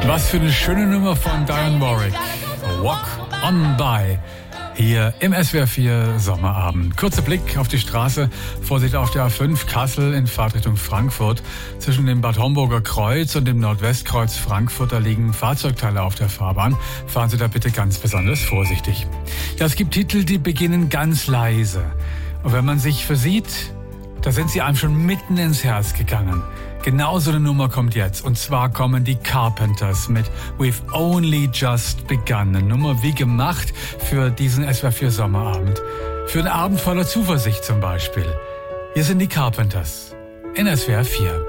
Was für eine schöne Nummer von Dionne Warwick. Walk on by. Hier im SWR 4 Sommerabend. Kurzer Blick auf die Straße. Vorsicht auf der A5 Kassel in Fahrtrichtung Frankfurt. Zwischen dem Bad Homburger Kreuz und dem Nordwestkreuz Frankfurt, da liegen Fahrzeugteile auf der Fahrbahn. Fahren Sie da bitte ganz besonders vorsichtig. Ja, es gibt Titel, die beginnen ganz leise. Und wenn man sich versieht, da sind sie einem schon mitten ins Herz gegangen. Genau so eine Nummer kommt jetzt. Und zwar kommen die Carpenters mit We've Only Just Begun. Eine Nummer wie gemacht für diesen SWR 4 Sommerabend. Für einen Abend voller Zuversicht zum Beispiel. Hier sind die Carpenters in SWR 4.